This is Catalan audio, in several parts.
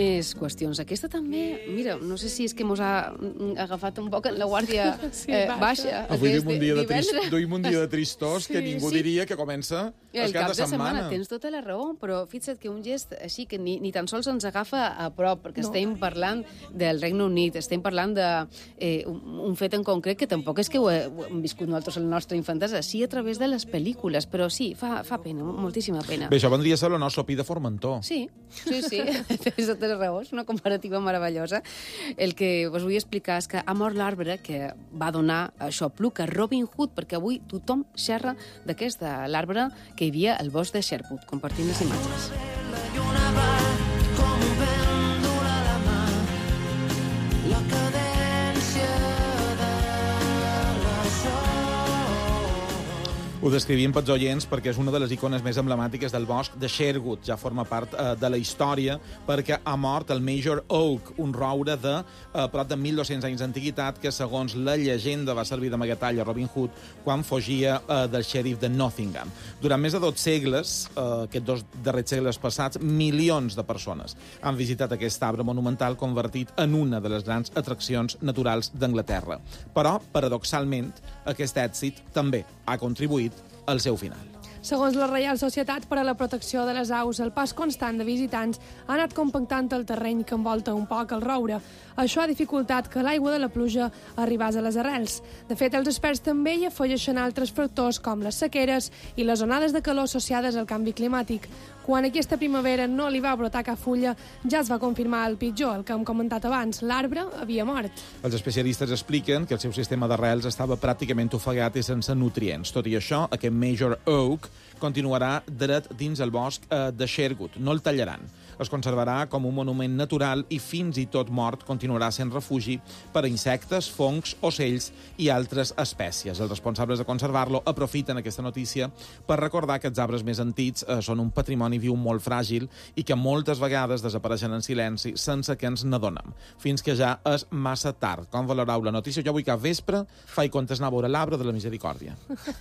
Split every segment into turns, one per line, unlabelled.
més qüestions. Aquesta també, mira, no sé si és que mos ha agafat un poc en la guàrdia baixa.
Avui duim un dia de tristós que ningú diria que comença el cap de setmana.
Tens tota la raó, però fixa't que un gest així que ni tan sols ens agafa a prop, perquè estem parlant del Regne Unit, estem parlant d'un fet en concret que tampoc és que ho hem viscut nosaltres en la nostra infantesa, sí a través de les pel·lícules, però sí, fa pena, moltíssima pena.
Bé, això vendria a ser la nostra Pi de Formentor.
Sí, tens tota la raó, és una comparativa meravellosa. El que us vull explicar és que ha mort l'arbre que va donar Xopluc a Robin Hood, perquè avui tothom xerra d'aquest, de l'arbre que hi havia al bosc de Sherwood. Compartim les imatges.
Ho descrivim pels oients perquè és una de les icones més emblemàtiques del bosc de Sherwood. Ja forma part de la història perquè ha mort el Major Oak, un roure de prop de 1.200 anys d'antiguitat que, segons la llegenda, va servir d'amagatall a Robin Hood quan fugia del xèrif de Nottingham. Durant més de 2 segles, aquests 2 darrers segles passats, milions de persones han visitat aquest arbre monumental convertit en una de les grans atraccions naturals d'Anglaterra. Però, paradoxalment, aquest èxit també ha contribuït al seu final.
Segons la Reial Societat per a la Protecció de les Aus, el pas constant de visitants ha anat compactant el terreny que envolta un poc el roure. Això ha dificultat que l'aigua de la pluja arribés a les arrels. De fet, els experts també hi afegeixen altres factors com les sequeres i les onades de calor associades al canvi climàtic. Quan aquesta primavera no li va brotar cap fulla, ja es va confirmar el pitjor, el que hem comentat abans, l'arbre havia mort.
Els especialistes expliquen que el seu sistema d'arrels estava pràcticament ofegat i sense nutrients. Tot i això, aquest Major Oak continuarà dret dins el bosc de Sherwood. No el tallaran. Es conservarà com un monument natural i fins i tot mort continuarà sent refugi per a insectes, fongs, ocells i altres espècies. Els responsables de conservar-lo aprofiten aquesta notícia per recordar que els arbres més antics són un patrimoni viu molt fràgil i que moltes vegades desapareixen en silenci sense que ens n'adonem, fins que ja és massa tard. Com valoreu la notícia? Jo vull que a vespre faig comptes anar a veure l'arbre de la Misericòrdia.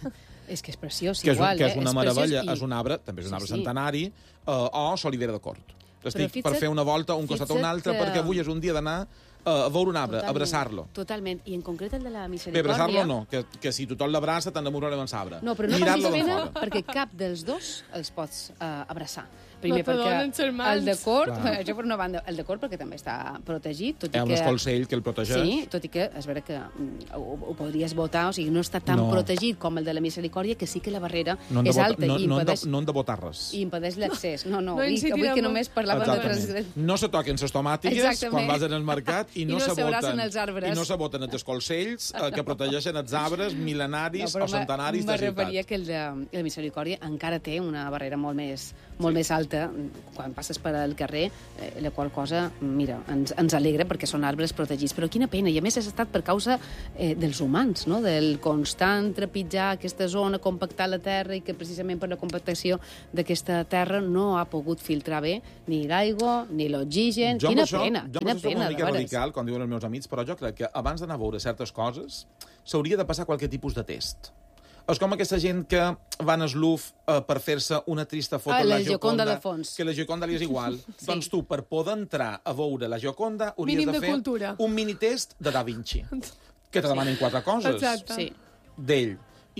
És que és preciós,
que
igual.
Que és una meravella, és un arbre, també és un arbre centenari, o solidera de cort. Estic per fer una volta un costat o un altre, perquè avui és un dia d'anar a veure un arbre, abraçar-lo.
Totalment, i en concret el de la Misericòrdia...
Bé, abraçar-lo no, que si tothom l'abraça t'enamorarem amb l'arbre.
No, però no precisament perquè cap dels dos els pots abraçar. Primer perquè el de cort, això per una banda, el de cort perquè també està protegit, tot i que...
Hi ha un escolcell que el protegeix.
Sí, tot i que és vera que ho podries votar, o sigui, no està tan protegit com el de la Misericòrdia, que sí que la barrera és alta i impedeix...
No hem de votar res.
I impedeix l'accés. No, avui que només parlàvem de transgressions.
No se toquen les tomàtiques quan vas en el mercat i no
s'abracen els arbres.
I no se voten els escolcells que protegeixen els arbres mil·lenaris o centenaris de ciutat.
Me referia que el de la Misericòrdia encara té una barrera molt més alta quan passes per al carrer, la qual cosa, mira, ens alegra perquè són arbres protegits. Però quina pena, i a més ha estat per causa dels humans, no? Del constant trepitjar aquesta zona, compactar la terra, i que precisament per la compactació d'aquesta terra no ha pogut filtrar bé ni l'aigua, ni l'oxigen. Quina pena,
jo
quina
soc
pena,
una mica radical, com diuen els meus amics, però jo crec que abans d'anar a veure certes coses s'hauria de passar qualque tipus de test. És com aquesta gent que van al Louvre per fer-se una trista foto
de la Gioconda de fons.
Que la Gioconda li és igual. Sí. Doncs tu, per poder entrar a veure la Gioconda, hauries de fer un minitest de Da Vinci, que te demanen 4 coses.
Exacte.
Sí.
D'ell.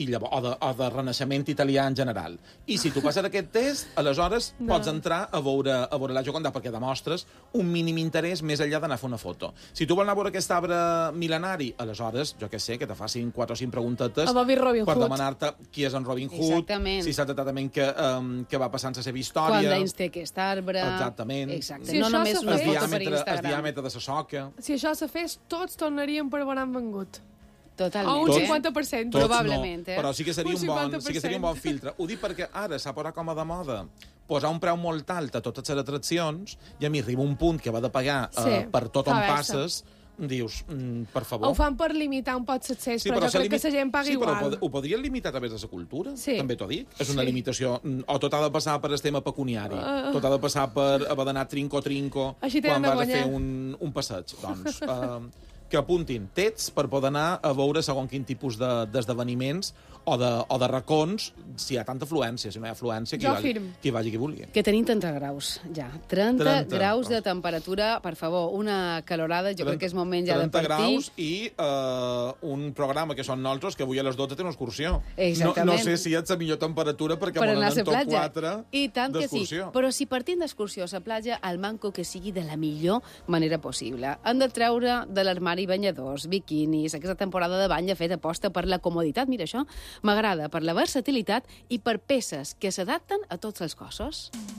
O de renaixement italià en general. I si tu passes aquest test, aleshores pots entrar a veure la Gioconda, perquè demostres un mínim interès més enllà d'anar a fer una foto. Si tu vols anar a veure aquest arbre mil·lenari, aleshores, jo què sé, que te facin 4 o 5 preguntetes per demanar-te qui és en Robin Hood,
exactament.
Si saps exactament què va passar en la seva història.
Quant d'anys té aquest arbre.
Exactament.
Exacte. No només una foto per Instagram.
El diàmetre de la soca.
Si això se fes, tots tornaríem per on han vengut.
Totalment.
O un 50%.
Probablement,
no, però sí que seria un bon filtre. Ho dic perquè ara s'ha posat com a de moda posar un preu molt alt a totes les atraccions i a mi arriba un punt que va de pagar per tot on passes, dius, per favor.
Ho fan per limitar un poc l'accés, però jo crec que la gent paga igual.
Sí, però ho podrien limitar a través de la cultura, també t'ho dic. És una limitació. O tot ha de passar per el tema pecuniari, tot ha de passar per haver d'anar trinco-trinco quan vas a fer un passeig. Doncs... que apuntin tets per poder anar a veure segons quin tipus d'esdeveniments o de racons, si hi ha tanta afluència. Si no hi ha afluència, qui vagi qui vulgui.
Que tenim 30 graus, ja. 30 graus de temperatura. Per favor, una calorada. Jo crec que és moment ja de partir.
30 graus i un programa que són nosaltres, que avui a les 12 té una excursió.
Exactament.
No sé si ets la millor temperatura perquè m'ho donen tot 4
I tant que sí.
d'excursió.
Però si partim d'excursió a la platja, el manco que sigui de la millor manera possible. Han de treure de l'armari banyadors, biquinis. Aquesta temporada de bany ha fet aposta per la comoditat. Mira, això m'agrada, per la versatilitat i per peces que s'adapten a tots els cossos.